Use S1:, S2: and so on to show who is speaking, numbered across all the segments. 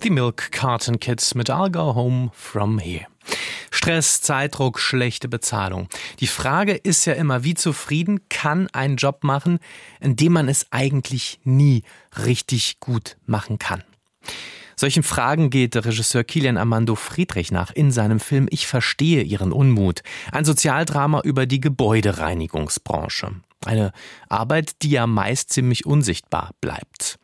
S1: The Milk Carton Kids mit I'll Go Home From Here. Stress, Zeitdruck, schlechte Bezahlung. Die Frage ist ja immer, wie zufrieden kann ein Job machen, in dem man es eigentlich nie richtig gut machen kann? Solchen Fragen geht der Regisseur Kilian Armando Friedrich nach in seinem Film Ich verstehe Ihren Unmut. Ein Sozialdrama über die Gebäudereinigungsbranche. Eine Arbeit, die ja meist ziemlich unsichtbar bleibt.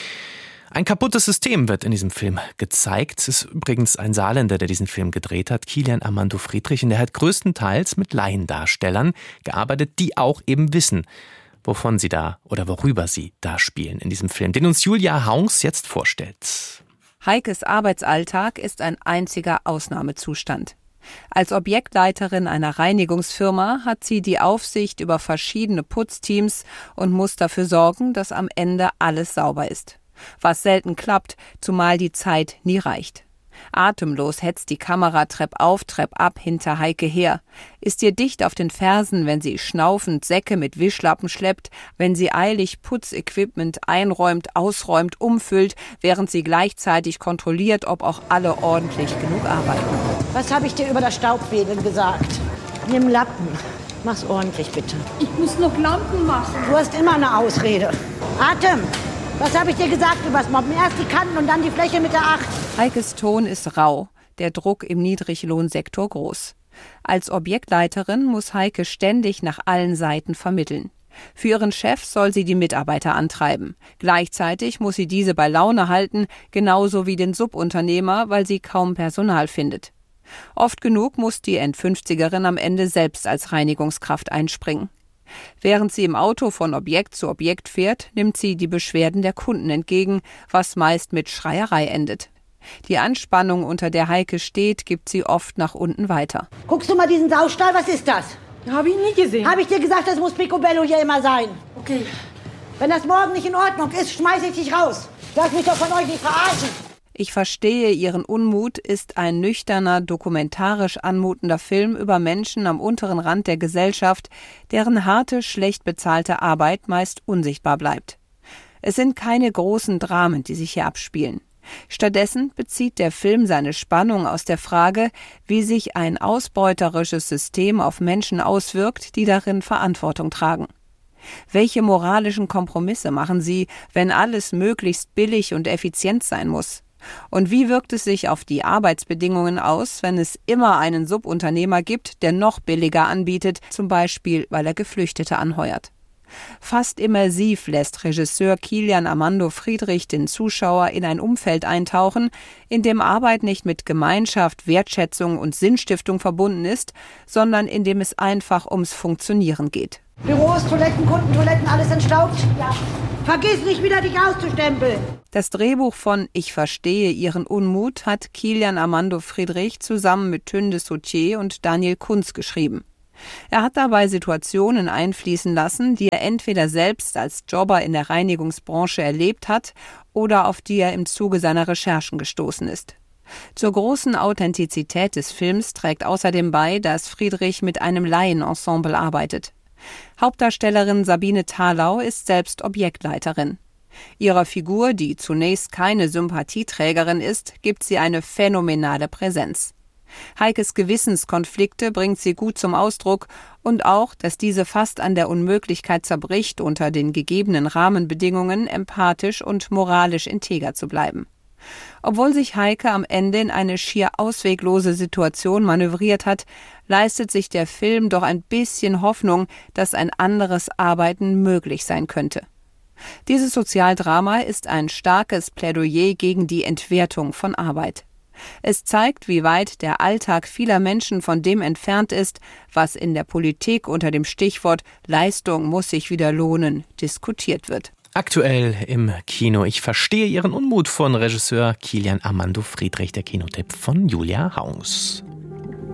S1: Ein kaputtes System wird in diesem Film gezeigt. Es ist übrigens ein Saarländer, der diesen Film gedreht hat, Kilian Armando Friedrich. Und der hat größtenteils mit Laiendarstellern gearbeitet, die auch eben wissen, wovon sie da oder worüber sie da spielen in diesem Film, den uns Julia Haunks jetzt vorstellt.
S2: Heikes Arbeitsalltag ist ein einziger Ausnahmezustand. Als Objektleiterin einer Reinigungsfirma hat sie die Aufsicht über verschiedene Putzteams und muss dafür sorgen, dass am Ende alles sauber ist. Was selten klappt, zumal die Zeit nie reicht. Atemlos hetzt die Kamera Trepp auf, Trepp ab hinter Heike her, ist ihr dicht auf den Fersen, wenn sie schnaufend Säcke mit Wischlappen schleppt, wenn sie eilig Putzequipment einräumt, ausräumt, umfüllt, während sie gleichzeitig kontrolliert, ob auch alle ordentlich genug arbeiten.
S3: Was habe ich dir über das Staubwedeln gesagt? Nimm Lappen. Mach's ordentlich, bitte.
S4: Ich muss noch Lampen machen.
S3: Du hast immer eine Ausrede. Atem! Was habe ich dir gesagt übers Mobben? Erst die Kanten und dann die Fläche mit der 8.
S2: Heikes Ton ist rau, der Druck im Niedriglohnsektor groß. Als Objektleiterin muss Heike ständig nach allen Seiten vermitteln. Für ihren Chef soll sie die Mitarbeiter antreiben. Gleichzeitig muss sie diese bei Laune halten, genauso wie den Subunternehmer, weil sie kaum Personal findet. Oft genug muss die End-50erin am Ende selbst als Reinigungskraft einspringen. Während sie im Auto von Objekt zu Objekt fährt, nimmt sie die Beschwerden der Kunden entgegen, was meist mit Schreierei endet. Die Anspannung, unter der Heike steht, gibt sie oft nach unten weiter.
S3: Guckst du mal diesen Saustall? Was ist das?
S4: Habe ich nie gesehen.
S3: Habe ich dir gesagt, das muss Picobello hier immer sein.
S4: Okay.
S3: Wenn das morgen nicht in Ordnung ist, schmeiße ich dich raus. Lass mich doch von euch nicht verarschen.
S2: Ich verstehe Ihren Unmut ist ein nüchterner, dokumentarisch anmutender Film über Menschen am unteren Rand der Gesellschaft, deren harte, schlecht bezahlte Arbeit meist unsichtbar bleibt. Es sind keine großen Dramen, die sich hier abspielen. Stattdessen bezieht der Film seine Spannung aus der Frage, wie sich ein ausbeuterisches System auf Menschen auswirkt, die darin Verantwortung tragen. Welche moralischen Kompromisse machen sie, wenn alles möglichst billig und effizient sein muss? Und wie wirkt es sich auf die Arbeitsbedingungen aus, wenn es immer einen Subunternehmer gibt, der noch billiger anbietet, zum Beispiel, weil er Geflüchtete anheuert? Fast immersiv lässt Regisseur Kilian Armando Friedrich den Zuschauer in ein Umfeld eintauchen, in dem Arbeit nicht mit Gemeinschaft, Wertschätzung und Sinnstiftung verbunden ist, sondern in dem es einfach ums Funktionieren geht.
S3: Büros, Toiletten, Kundentoiletten, alles entstaubt? Ja. Vergiss nicht wieder, dich auszustempeln.
S2: Das Drehbuch von Ich verstehe Ihren Unmut hat Kilian Armando Friedrich zusammen mit Tünde Sautier und Daniel Kunz geschrieben. Er hat dabei Situationen einfließen lassen, die er entweder selbst als Jobber in der Reinigungsbranche erlebt hat oder auf die er im Zuge seiner Recherchen gestoßen ist. Zur großen Authentizität des Films trägt außerdem bei, dass Friedrich mit einem Laienensemble arbeitet. Hauptdarstellerin Sabine Thalau ist selbst Objektleiterin. Ihrer Figur, die zunächst keine Sympathieträgerin ist, gibt sie eine phänomenale Präsenz. Heikes Gewissenskonflikte bringt sie gut zum Ausdruck und auch, dass diese fast an der Unmöglichkeit zerbricht, unter den gegebenen Rahmenbedingungen empathisch und moralisch integer zu bleiben. Obwohl sich Heike am Ende in eine schier ausweglose Situation manövriert hat, leistet sich der Film doch ein bisschen Hoffnung, dass ein anderes Arbeiten möglich sein könnte. Dieses Sozialdrama ist ein starkes Plädoyer gegen die Entwertung von Arbeit. Es zeigt, wie weit der Alltag vieler Menschen von dem entfernt ist, was in der Politik unter dem Stichwort Leistung muss sich wieder lohnen diskutiert wird.
S1: Aktuell im Kino Ich verstehe Ihren Unmut von Regisseur Kilian Armando Friedrich, der Kinotipp von Julia Haunks.